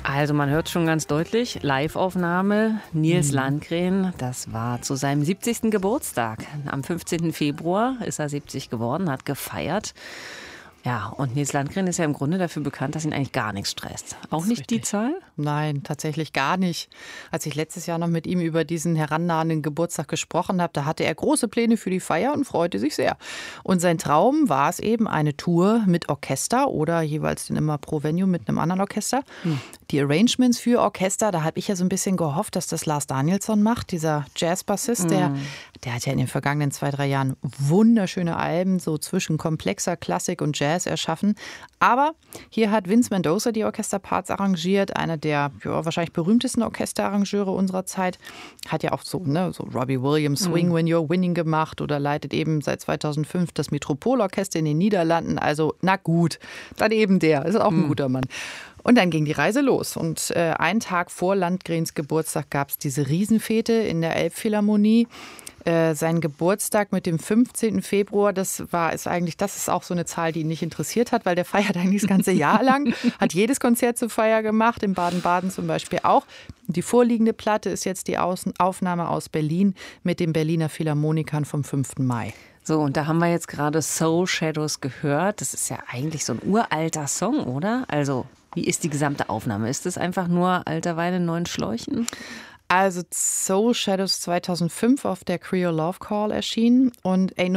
Also man hört schon ganz deutlich, Live-Aufnahme, Nils Landgren, das war zu seinem 70. Geburtstag. Am 15. Februar ist er 70 geworden, hat gefeiert. Ja, und Nils Landgren ist ja im Grunde dafür bekannt, dass ihn eigentlich gar nichts stresst. Auch nicht die Zahl? Nein, tatsächlich gar nicht. Als ich letztes Jahr noch mit ihm über diesen herannahenden Geburtstag gesprochen habe, da hatte er große Pläne für die Feier und freute sich sehr. Und sein Traum war es eben, eine Tour mit Orchester oder jeweils dann immer pro Venue mit einem anderen Orchester. Die Arrangements für Orchester, da habe ich ja so ein bisschen gehofft, dass das Lars Danielsson macht, dieser Jazzbassist, der hat ja in den vergangenen 2-3 Jahren wunderschöne Alben so zwischen komplexer Klassik und Jazz erschaffen. Aber hier hat Vince Mendoza die Orchesterparts arrangiert, einer der wahrscheinlich berühmtesten Orchesterarrangeure unserer Zeit. Hat ja auch so Robbie Williams Swing When You're Winning gemacht oder leitet eben seit 2005 das Metropolorchester in den Niederlanden. Also na gut, dann eben der, ist auch ein guter Mann. Und dann ging die Reise los. Und einen Tag vor Landgrens Geburtstag gab es diese Riesenfete in der Elbphilharmonie. Sein Geburtstag mit dem 15. Februar, das ist auch so eine Zahl, die ihn nicht interessiert hat, weil der feiert eigentlich das ganze Jahr lang, hat jedes Konzert zur Feier gemacht, in Baden-Baden zum Beispiel auch. Die vorliegende Platte ist jetzt die Aufnahme aus Berlin mit den Berliner Philharmonikern vom 5. Mai. So, und da haben wir jetzt gerade Soul Shadows gehört. Das ist ja eigentlich so ein uralter Song, oder? Also, wie ist die gesamte Aufnahme? Ist das einfach nur alter Wein in neuen Schläuchen? Also Soul Shadows 2005 auf der Creole Love Call erschienen und